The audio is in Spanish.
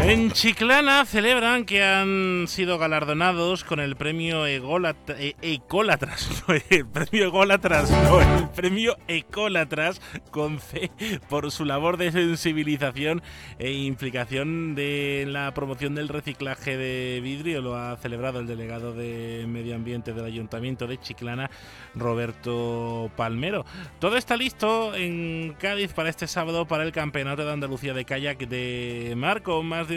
En Chiclana celebran que han sido galardonados con el premio Ecólatras, no, el premio Ególatras, no, el premio Ecólatras con C, por su labor de sensibilización e implicación de la promoción del reciclaje de vidrio. Lo ha celebrado el delegado de Medio Ambiente del Ayuntamiento de Chiclana, Roberto Palmero. Todo está listo en Cádiz para este sábado para el Campeonato de Andalucía de Kayak de mar, con más de